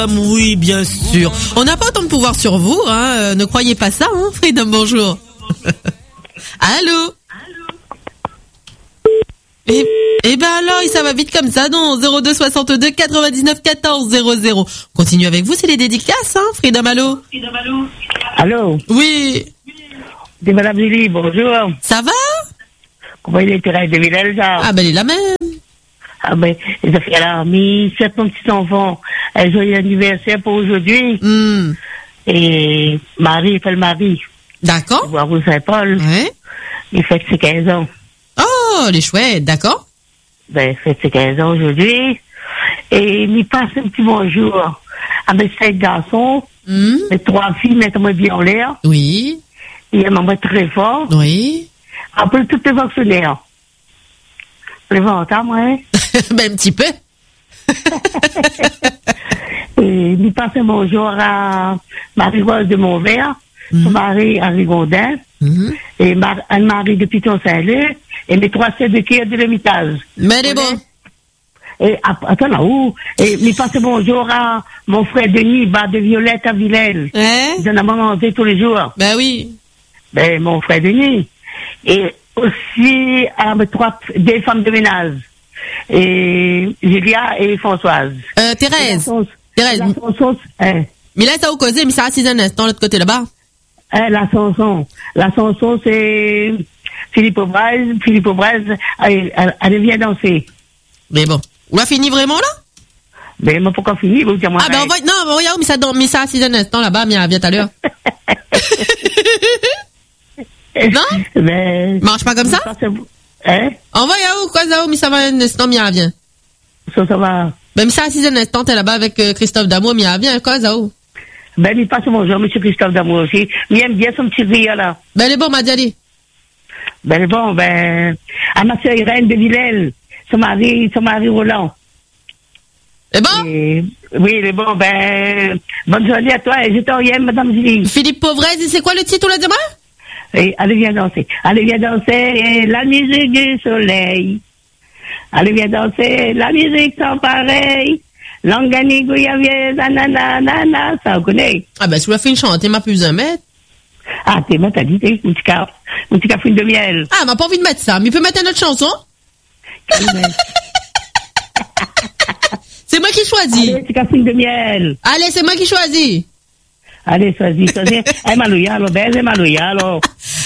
Freedom, oui, bien sûr. On n'a pas autant de pouvoir sur vous, hein. Ne croyez pas ça, hein, Freedom, bonjour. Allô? Eh ben alors, ça va vite comme ça, non? 02 62 99 14 00. Continue avec vous, c'est les dédicaces, hein, Freedom, allô? Allô? Oui. C'est Madame Julie, bonjour. Ça va? Comment il est, Thérèse de Villers, ça? Ah ben, elle est la même. Ah ben, elle a mis 7 petits-enfants. Elle joue l'anniversaire pour aujourd'hui. Et Marie, fait le mari. D'accord. Voir où Saint-Paul. Ouais. Il fête ses 15 ans. Oh, elle est chouette, d'accord. Ben, il fête ses 15 ans aujourd'hui. Et il passe un petit bonjour à mes 5 garçons, mes 3 filles, mettez-moi bien en l'air. Oui. Et elle m'envoie très fort. Oui. Après, tous les fonctionnaires. Les ventes, hein, moi? Ben, un petit peu. Et il passe un bonjour à Marie-Rose de Montvert, son mari Henri Gondin, et Anne-Marie de Piton-Saint-Leu, et mes 3 sœurs de Kier de l'Hermitage. Mais elle est bon. Et attends là-haut, et il passe un bonjour à mon frère Denis, bas de Violette à Villers. Ils en ont mangé tous les jours. Ben oui. Ben, mon frère Denis. Et aussi à mes 2 femmes de ménage. Et Julia et Françoise. Thérèse. Thérèse. Mais là, ça au causé, mais ça a 6 ans, dans l'autre côté là-bas. La chanson. La chanson, c'est Philippe Aubrais. Philippe Aubrais, elle vient danser. Mais bon. On a fini vraiment là? Mais moi, pourquoi finir? Ah, ben, on va, non, regarde, mais ça a 6 ans, là-bas, mais elle vient tout à l'heure. Non? Mais. Marche pas comme ça? Hein? On va y où, quoi, ça, mais ça va un instant, mais elle vient. Ça va. Ben, mais ça a 6 ans, t'es là-bas avec Christophe Damour, mais elle vient, quoi, ça, où? Ben, il passe bonjour, monsieur Christophe Damour aussi. Mais il aime bien son petit rire, là. Ben, elle est bon, Madiali. Ben, bon, à ma sœur Irène de Villers, son mari Roland. C'est bon? Oui, il est bon, bonne journée à toi, et je t'en aime, madame Julie. Philippe Pauvrez, c'est quoi le titre, on l'a dit, et allez, viens danser. Allez, viens danser la musique du soleil. Allez, viens danser la musique sans pareil. Langani, Gouyaviez, nanana, nana, ça, on connaît. Ah, ben, si vous la fait chanter, m'a plus un mètre. Ah, t'es t'as dit, mon petit café de miel. Ah, m'a pas envie de mettre ça, mais il peut mettre une autre chanson. C'est moi qui choisis. Allez, petit café de miel. Allez, c'est moi qui choisis. Allez, choisis. È maloialo, bello, è maloialo.